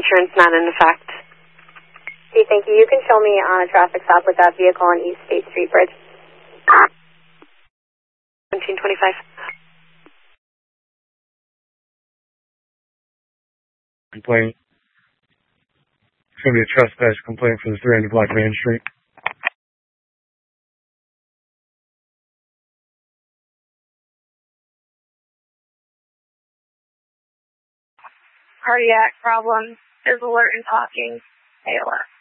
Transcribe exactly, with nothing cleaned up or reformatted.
insurance not in effect. Okay, thank you. You can show me on a traffic stop with that vehicle on East State Street Bridge. seventeen twenty-five. Complaint. It's going to be a trespass complaint for the three hundred block Main Street. Cardiac problems, is alert and talking, A L S.